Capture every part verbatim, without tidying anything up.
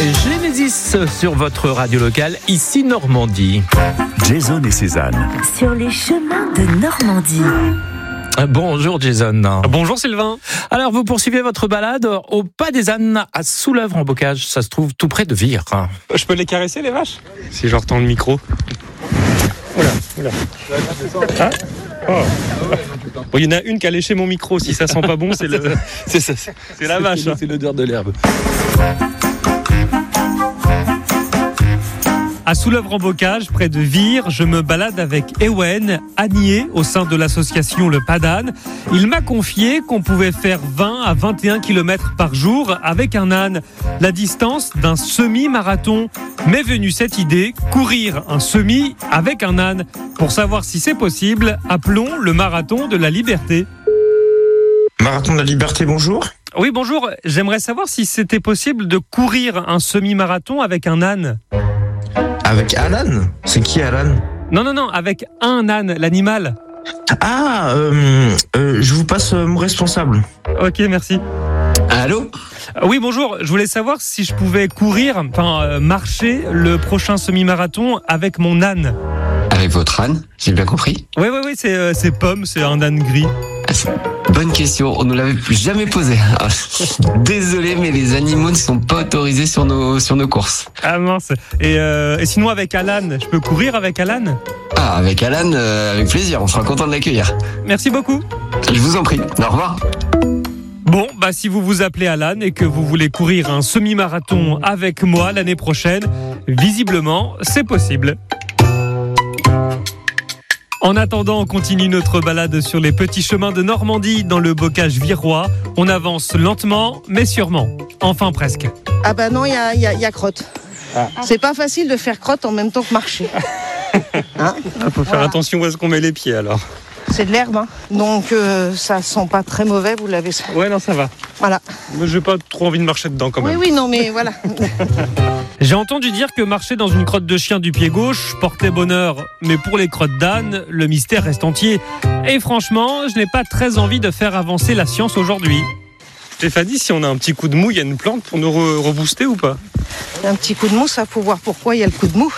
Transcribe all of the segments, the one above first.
Genesis sur votre radio locale, ici Normandie. Jason et Cézanne. Sur les chemins de Normandie. Bonjour Jason. Bonjour Sylvain. Alors vous poursuivez votre balade au Pas des Ânes à Soulœuvre en Bocage. Ça se trouve tout près de Vire. Je peux les caresser les vaches ? Si je retends le micro. Oula, oula. Ah oh. Bon, il y en a une qui a léché mon micro. Si ça sent pas bon, c'est le, c'est ça. C'est la vache. C'est, c'est l'odeur de l'herbe. À Soulœuvre en Bocage, près de Vire, je me balade avec Ewen, ânier au sein de l'association Le Pas d'Âne. Il m'a confié qu'on pouvait faire vingt à vingt et un kilomètres par jour avec un âne, la distance d'un semi-marathon. M'est venue cette idée, courir un semi avec un âne. Pour savoir si c'est possible, appelons le marathon de la liberté. Marathon de la liberté, bonjour. Oui, bonjour. J'aimerais savoir si c'était possible de courir un semi-marathon avec un âne. Avec Alan ? C'est qui Alan ? Non, non, non, avec un âne, l'animal. Ah, euh, euh, je vous passe mon responsable. Ok, merci. Allô ? Oui, bonjour. Je voulais savoir si je pouvais courir, enfin euh, marcher le prochain semi-marathon avec mon âne. Avec votre âne, j'ai bien compris. Oui, oui, oui, c'est, euh, c'est Pomme, c'est un âne gris. Bonne question, on ne l'avait jamais posée. Ah, désolé, mais les animaux ne sont pas autorisés sur nos, sur nos courses. Ah mince. Et, euh, et sinon avec Alan, je peux courir avec Alan ? Ah, avec Alan, euh, avec plaisir, on sera content de l'accueillir. Merci beaucoup. Je vous en prie, au revoir. Bon, bah si vous vous appelez Alan et que vous voulez courir un semi-marathon avec moi l'année prochaine, visiblement, c'est possible. En attendant, on continue notre balade sur les petits chemins de Normandie dans le bocage virois. On avance lentement, mais sûrement. Enfin presque. Ah bah non, il y a, y a, y a crotte. Ah. C'est pas facile de faire crotte en même temps que marcher. Hein ? Il faut faire voilà. Attention où est-ce qu'on met les pieds alors. C'est de l'herbe, hein. Donc euh, ça sent pas très mauvais, vous l'avez. Ouais, non, ça va. Voilà. Mais j'ai pas trop envie de marcher dedans quand même. Oui, oui, non, mais voilà. J'ai entendu dire que marcher dans une crotte de chien du pied gauche portait bonheur. Mais pour les crottes d'âne, le mystère reste entier. Et franchement, je n'ai pas très envie de faire avancer la science aujourd'hui. Stéphanie, si on a un petit coup de mou, il y a une plante pour nous re- rebooster ou pas ? Un petit coup de mou, ça faut voir pourquoi il y a le coup de mou.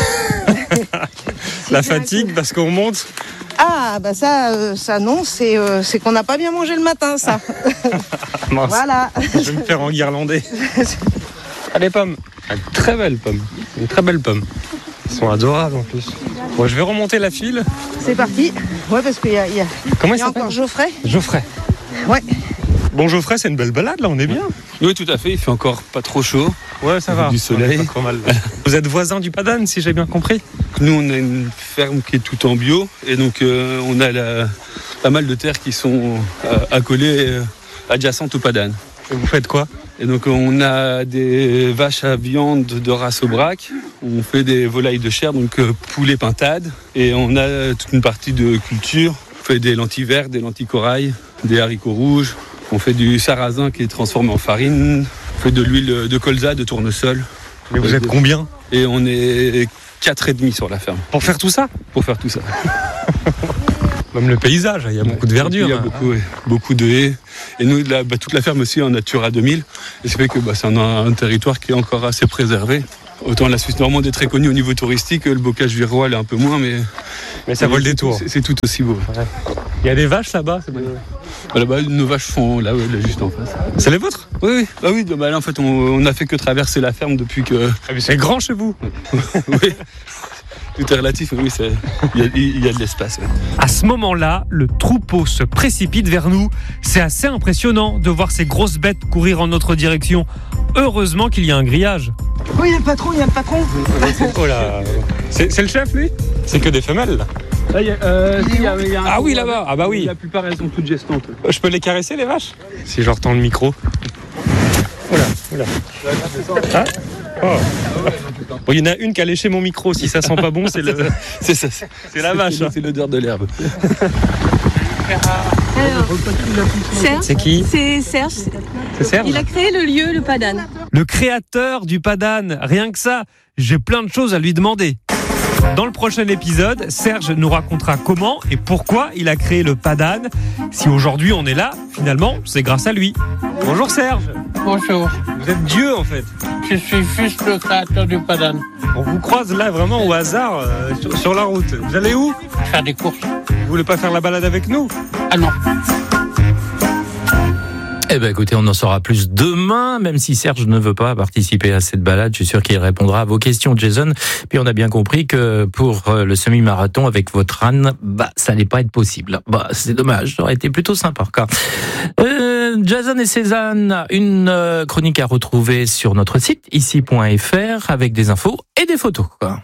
La fatigue, parce qu'on monte. Ah, bah ça, euh, ça non, c'est, euh, c'est qu'on n'a pas bien mangé le matin, ça. Voilà. Je vais me faire enguirlander. Allez, Pomme. Une très belle pomme. Une très belle pomme. Ils sont adorables en plus. Bon, je vais remonter la file. C'est parti. Ouais, parce qu'il y a, il y a, Comment il y a encore Geoffrey. Geoffrey. Ouais. Bon, Geoffrey, c'est une belle balade, là, on est bien. Oui, tout à fait. Il fait encore pas trop chaud. Ouais, ça va. Du soleil. Pas trop mal. Vous êtes voisin du Pas d'Âne, si j'ai bien compris. Nous, on a une ferme qui est tout en bio. Et donc, euh, on a la, pas mal de terres qui sont euh, accolées, euh, adjacentes au Pas d'Âne. Et vous faites quoi ? Et donc, on a des vaches à viande de race Aubrac. On fait des volailles de chair, donc euh, poulet pintade. Et on a toute une partie de culture. On fait des lentilles vertes, des lentilles corail, des haricots rouges. On fait du sarrasin qui est transformé en farine. On fait de l'huile de colza, de tournesol. Mais vous êtes combien ? Et on est quatre et demi sur la ferme. Pour faire tout ça ? Pour faire tout ça. Même le paysage, il y a ouais, beaucoup de verdure. Il y a beaucoup, ouais, beaucoup de haies. Et nous, la, bah, toute la ferme aussi en Natura deux mille. Et ça fait que bah, c'est un, un territoire qui est encore assez préservé. Autant la Suisse normande est très connue au niveau touristique, le bocage virois l'est un peu moins, mais, mais ça vaut le détour. C'est, c'est tout aussi beau. Ouais. Il y a des vaches là-bas. C'est... Ouais. Bah, là-bas, nos vaches sont là, ouais, là juste en face. C'est les vôtres ? Oui, oui. Bah, oui bah, là, en fait, on, on a fait que traverser la ferme depuis que. Ah, mais c'est grand chez vous. Oui. Tout est relatif, oui, il y, y, y a de l'espace. Ouais. À ce moment-là, le troupeau se précipite vers nous. C'est assez impressionnant de voir ces grosses bêtes courir en notre direction. Heureusement qu'il y a un grillage. Oui, il y a le patron, il y a le patron. Oh là, c'est, c'est le chef, lui ? C'est que des femelles, là. Là, y a, euh, il y a, il y a ah oui, là-bas. Ah bah oui. La plupart, elles sont toutes gestantes. Je peux les caresser, les vaches ? Si je retends le micro. Oula, oula. Ah oh. Bon, il y en a une qui a léché mon micro. Si ça sent pas bon, c'est le. c'est ça. C'est, c'est la vache. C'est, c'est l'odeur de l'herbe. Alors, Serge, c'est qui ? C'est Serge. C'est Serge. Il a créé le lieu, le Pas d'Âne. Le créateur du Pas d'Âne. Rien que ça, j'ai plein de choses à lui demander. Dans le prochain épisode, Serge nous racontera comment et pourquoi il a créé le Padan. Si aujourd'hui on est là, finalement, c'est grâce à lui. Bonjour Serge. Bonjour. Vous êtes Dieu en fait. Je suis juste le créateur du Padan. On vous croise là vraiment au hasard euh, sur, sur la route. Vous allez où ? Faire des courses. Vous voulez pas faire la balade avec nous ? Ah non. Eh ben écoutez, on en saura plus demain, même si Serge ne veut pas participer à cette balade. Je suis sûr qu'il répondra à vos questions, Jason. Puis on a bien compris que pour le semi-marathon avec votre âne, bah ça n'allait pas être possible. Bah c'est dommage, ça aurait été plutôt sympa. Quoi. Euh, Jason et Cézanne, une chronique à retrouver sur notre site ici point f r avec des infos et des photos. Quoi.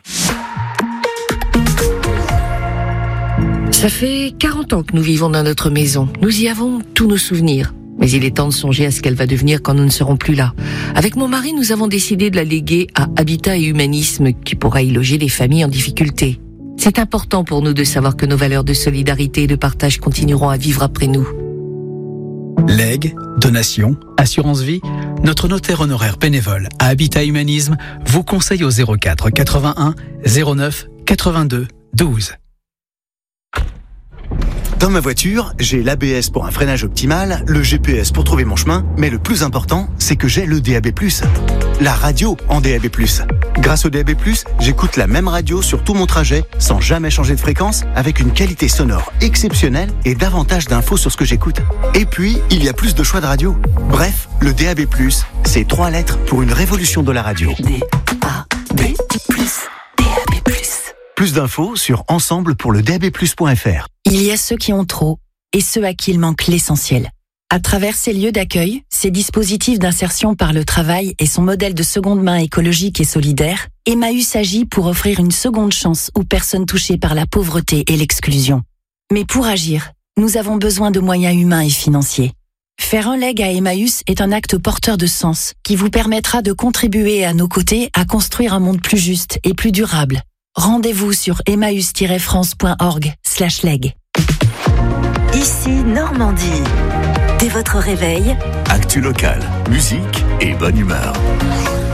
Ça fait quarante ans que nous vivons dans notre maison. Nous y avons tous nos souvenirs. Mais il est temps de songer à ce qu'elle va devenir quand nous ne serons plus là. Avec mon mari, nous avons décidé de la léguer à Habitat et Humanisme, qui pourra y loger les familles en difficulté. C'est important pour nous de savoir que nos valeurs de solidarité et de partage continueront à vivre après nous. Legs, donations, assurance vie, notre notaire honoraire bénévole à Habitat Humanisme vous conseille au zéro quatre quatre-vingt-un zéro neuf quatre-vingt-deux douze. Dans ma voiture, j'ai l'A B S pour un freinage optimal, le G P S pour trouver mon chemin, mais le plus important, c'est que j'ai le D A B plus. La radio en D A B plus. Grâce au D A B plus, j'écoute la même radio sur tout mon trajet, sans jamais changer de fréquence, avec une qualité sonore exceptionnelle et davantage d'infos sur ce que j'écoute. Et puis, il y a plus de choix de radio. Bref, le D A B plus, c'est trois lettres pour une révolution de la radio. D A B plus. D A B plus. Plus d'infos sur ensemble pour le D A B plus point f r. Il y a ceux qui ont trop et ceux à qui il manque l'essentiel. À travers ces lieux d'accueil, ces dispositifs d'insertion par le travail et son modèle de seconde main écologique et solidaire, Emmaüs agit pour offrir une seconde chance aux personnes touchées par la pauvreté et l'exclusion. Mais pour agir, nous avons besoin de moyens humains et financiers. Faire un leg à Emmaüs est un acte porteur de sens qui vous permettra de contribuer à nos côtés à construire un monde plus juste et plus durable. Rendez-vous sur emmaüs tiret france point org slash leg. Ici Normandie. Dès votre réveil, Actu local, musique et bonne humeur.